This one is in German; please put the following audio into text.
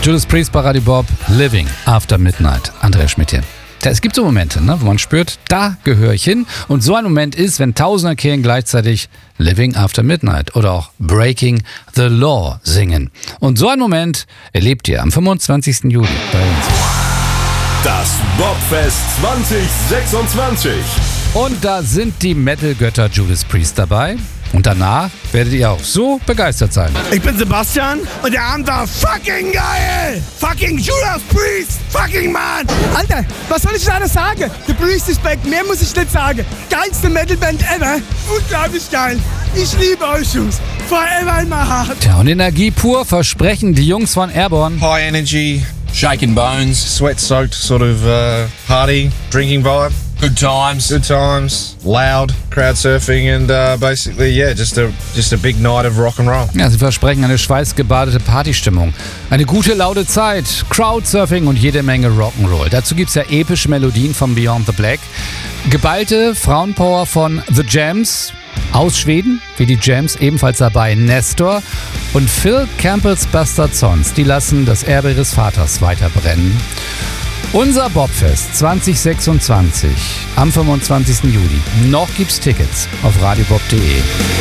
Judas Priest bei Radio Bob, Living After Midnight. Andreas Schmidt hier. Es gibt so Momente, wo man spürt, da gehöre ich hin. Und so ein Moment ist, wenn tausende Kirchen gleichzeitig Living After Midnight oder auch Breaking the Law singen. Und so einen Moment erlebt ihr am 25. Juli bei uns. Das Bobfest 2026. Und da sind die Metal-Götter Judas Priest dabei. Und danach werdet ihr auch so begeistert sein. Ich bin Sebastian und der Abend war fucking geil! Fucking Judas Priest! Fucking Mann! Alter, was soll ich da alles sagen? The Priest is back, mehr muss ich nicht sagen. Geilste Metalband ever! Unglaublich geil! Ich liebe euch, Jungs! Forever in my heart! Tja, und Energie pur versprechen die Jungs von Airborne. High energy, shaking bones, sweat-soaked sort of party, drinking vibe. Good times, loud, crowd surfing and basically, yeah, just a big night of rock and roll. Ja, sie versprechen eine schweißgebadete Partystimmung, eine gute, laute Zeit, Crowdsurfing und jede Menge Rock'n'Roll. Dazu gibt's ja epische Melodien von Beyond the Black, geballte Frauenpower von The Jams aus Schweden, wie die Jams, ebenfalls dabei Nestor und Phil Campbells Bastard Sons, die lassen das Erbe ihres Vaters weiter brennen. Unser Bobfest 2026 am 25. Juli. Noch gibt's Tickets auf radiobob.de.